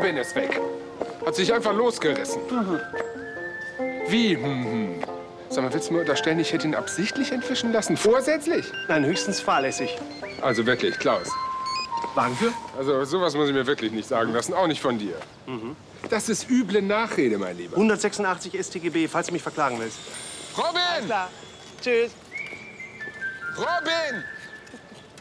Robin ist weg. Hat sich einfach losgerissen. Wie? Sag mal, willst du mir unterstellen, ich hätte ihn absichtlich entwischen lassen? Vorsätzlich? Nein, höchstens fahrlässig. Also wirklich, Klaus. Danke. Also sowas muss ich mir wirklich nicht sagen lassen, auch nicht von dir. Das ist üble Nachrede, mein Lieber. 186 StGB, falls du mich verklagen willst. Robin! Alles klar. Tschüss. Robin!